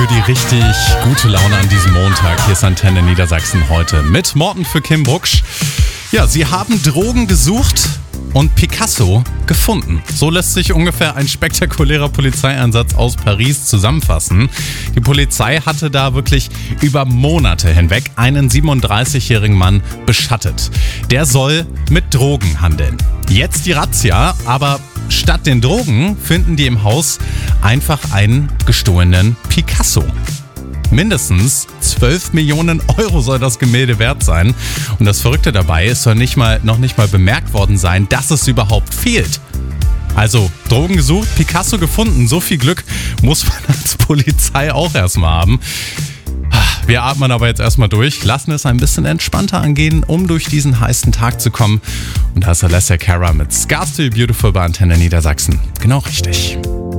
für die richtig gute Laune an diesem Montag. Hier ist Antenne Niedersachsen heute mit Morten für Kim Brucksch. Ja, sie haben Drogen gesucht und Picasso gefunden. So lässt sich ungefähr ein spektakulärer Polizeieinsatz aus Paris zusammenfassen. Die Polizei hatte da wirklich über Monate hinweg einen 37-jährigen Mann beschattet. Der soll mit Drogen handeln. Jetzt die Razzia, aber statt den Drogen finden die im Haus einfach einen gestohlenen Picasso. Mindestens 12 Millionen Euro soll das Gemälde wert sein. Und das Verrückte dabei, es soll noch nicht mal bemerkt worden sein, dass es überhaupt fehlt. Also Drogen gesucht, Picasso gefunden. So viel Glück muss man als Polizei auch erstmal haben. Wir atmen aber jetzt erstmal durch, lassen es ein bisschen entspannter angehen, um durch diesen heißen Tag zu kommen. Und da ist Alessia Cara mit Scars to Be Beautiful bei Antenne Niedersachsen. Genau richtig.